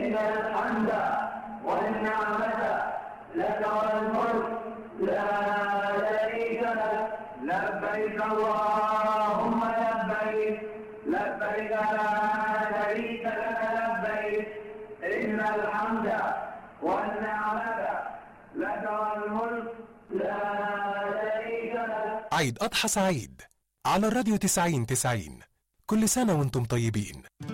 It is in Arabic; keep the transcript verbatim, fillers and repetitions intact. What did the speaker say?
إن الحمد والنعمة لك والملك لا شريك لك لبيك اللهم لبيك لبيك لا شريك لك لبيك إن الحمد والنعمة لك والملك لا شريك لك. عيد أضحى سعيد على الراديو تسعين تسعين. كل سنة وانتم طيبين.